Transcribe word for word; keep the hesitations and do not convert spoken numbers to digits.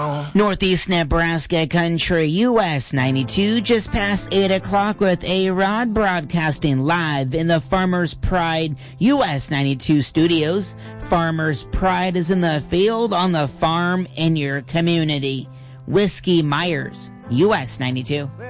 Northeast Nebraska Country, U S ninety-two, just past eight o'clock with A-Rod, broadcasting live in the Farmers Pride U S ninety-two studios. Farmers Pride is in the field, on the farm, in your community. Whiskey Myers, U S ninety-two.